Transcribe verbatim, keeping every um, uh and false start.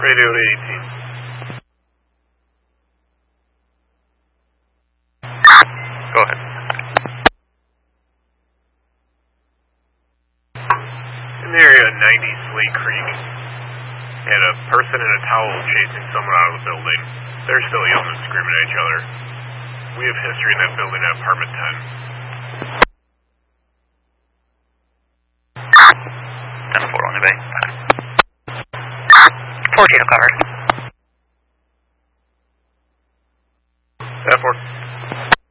Radio to eighteen. Go ahead. In the area of ninety Slate Creek, and a person in a towel chasing someone out of the building. They're still yelling and screaming at each other. We have history in that building at apartment ten. ten four on the bay. fourteen will cover.